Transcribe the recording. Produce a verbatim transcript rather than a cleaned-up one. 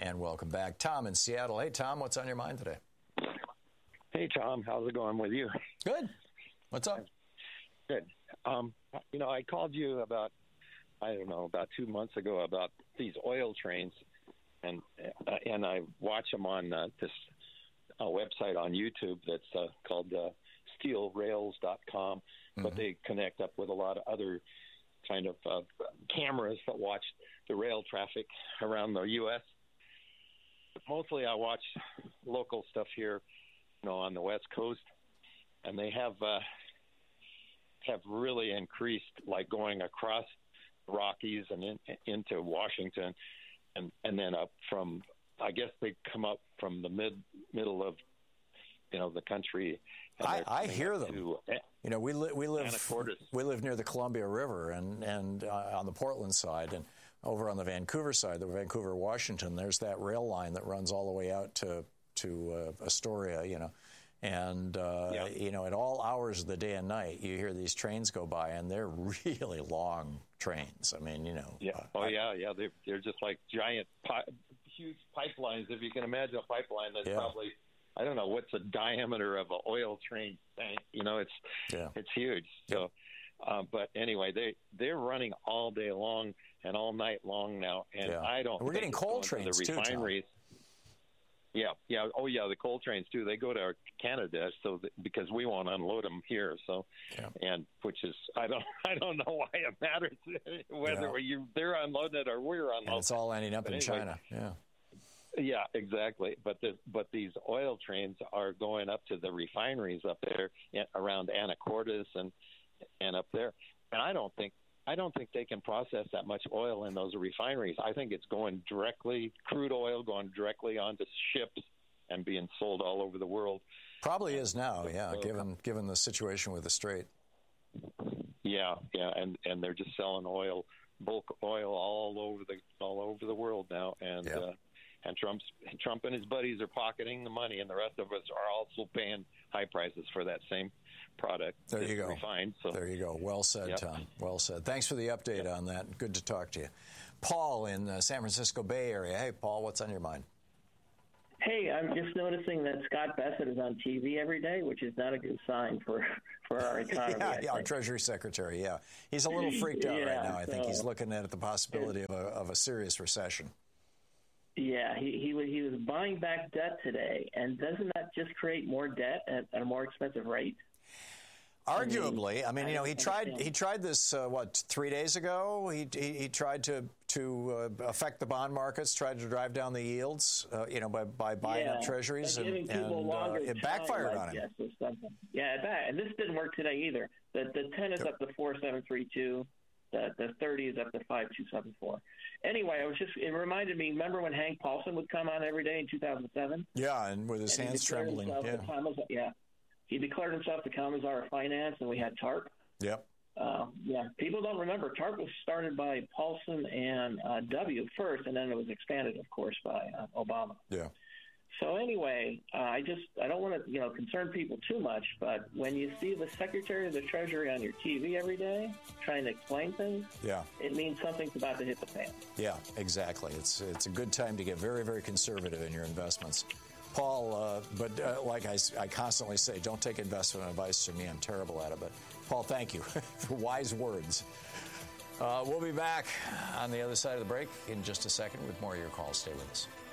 And welcome back. Tom in Seattle. Hey, Tom, what's on your mind today? Hey, Tom. How's it going with you? Good. What's up? Good. Um, you know, I called you about, I don't know, about two months ago about these oil trains, and uh, and I watch them on uh, this uh, website on YouTube that's uh, called uh, steel rails dot com, mm-hmm. but they connect up with a lot of other kind of uh, cameras that watch the rail traffic around the U S Mostly I watch local stuff here, you know, on the West Coast, and they have uh, have really increased, like going across the Rockies and in, into Washington, and and then up from, I guess they come up from the mid middle of, you know, the country. I, I hear them. To, you know, we li- we live Anacortes. we live near the Columbia River, and and uh, on the Portland side, and over on the Vancouver side, the Vancouver, Washington, there's that rail line that runs all the way out to to uh, Astoria, you know, and uh, yeah. you know, at all hours of the day and night, you hear these trains go by, and they're really long trains. I mean, you know. Yeah. Uh, oh I, yeah, yeah. They're they're just like giant, pi- huge pipelines. If you can imagine a pipeline that's yeah. probably, I don't know, what's the diameter of an oil train tank? You know, it's yeah. it's huge. So, uh, but anyway, they they're running all day long and all night long now, and yeah. I don't. And we're getting coal trains to the refineries. too, Tom. Yeah, yeah. Oh, yeah. The coal trains too. They go to Canada, so that, because we won't unload them here. So, yeah. and which is I don't I don't know why it matters whether yeah. you they're unloading it or we're unloading. And it's all ending up but in anyway, China. Yeah. Yeah, exactly. But the, but these oil trains are going up to the refineries up there around Anacortes and and up there. And I don't think I don't think they can process that much oil in those refineries. I think it's going directly, crude oil going directly onto ships and being sold all over the world. Probably is now, yeah, so, given given the situation with the Strait. Yeah, yeah, and and they're just selling oil, bulk oil all over the all over the world now, and. Yeah. Uh, And Trump's, Trump and his buddies are pocketing the money, and the rest of us are also paying high prices for that same product. There you go. Refined, so. There you go. Well said, Yep. Tom. Well said. Thanks for the update Yep. on that. Good to talk to you. Paul in the San Francisco Bay Area. Hey, Paul, what's on your mind? Hey, I'm just noticing that Scott Bessent is on T V every day, which is not a good sign for, for our economy. yeah, yeah, our Treasury Secretary, yeah. He's a little freaked out yeah, right now. I so, think he's looking at the possibility of a, of a serious recession. Yeah, he, he he was buying back debt today, and doesn't that just create more debt at, at a more expensive rate? Arguably, I mean, I mean you know, he tried understand. he tried this uh, what three days ago. He he, he tried to to uh, affect the bond markets, tried to drive down the yields, uh, you know, by by buying yeah, up treasuries, and, and uh, it time, backfired I on him. Guess, or something. Yeah, that, and this didn't work today either. The the ten is up to four seven three two. The the thirty is up to five two seven four. Anyway, I was just it reminded me. Remember when Hank Paulson would come on every day in two thousand seven? Yeah, and with his and hands trembling. Yeah. Commissar, yeah, he declared himself the Commissar of Finance, and we had TARP. Yep. Uh, yeah, people don't remember TARP was started by Paulson and uh, W first, and then it was expanded, of course, by uh, Obama. Yeah. So anyway, uh, I just I don't want to you know concern people too much, but when you see the Secretary of the Treasury on your T V every day trying to explain things, yeah, it means something's about to hit the fan. Yeah, exactly. It's it's a good time to get very very conservative in your investments, Paul. Uh, but uh, like I, I constantly say, don't take investment advice from me. I'm terrible at it. But Paul, thank you for wise words. Uh, we'll be back on the other side of the break in just a second with more of your calls. Stay with us.